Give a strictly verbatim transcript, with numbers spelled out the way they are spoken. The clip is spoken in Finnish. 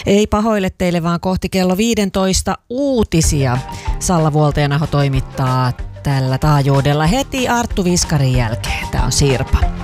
Ei pahoille teille, vaan kohti kello viisitoista uutisia. Salla Vuoltenaho toimittaa tällä taajuudella heti Arttu Viskarin jälkeen. Tämä on Sirpa.